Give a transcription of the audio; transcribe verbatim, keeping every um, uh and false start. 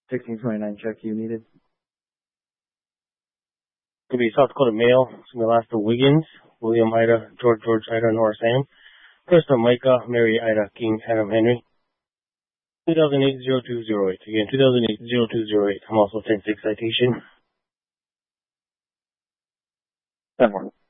sixteen twenty-nine check you needed. Could be South Dakota Male, Melasta Wiggins, William Ida, George George Ida, Nora Sam, Krista Micah, Mary Ida, King Adam Henry. two thousand eight oh two oh eight. Again, two thousand eight oh two oh eight. I'm also ten six citation. ten more.